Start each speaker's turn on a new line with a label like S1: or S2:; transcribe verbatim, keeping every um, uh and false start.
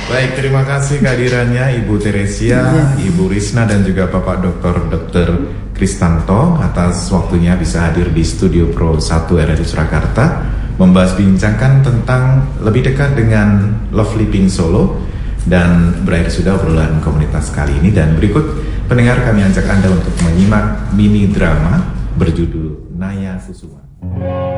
S1: Baik, terima kasih kehadirannya Ibu Teresia, ya. Ibu Risna dan juga Bapak Doktor Dokter Kristanto atas waktunya bisa hadir di Studio Pro satu R R I Surakarta membahas bincangkan tentang lebih dekat dengan Love Living Solo dan berakhir sudah obrolan komunitas kali ini. Dan berikut pendengar kami ajak Anda untuk menyimak mini drama berjudul Naya Kusuma.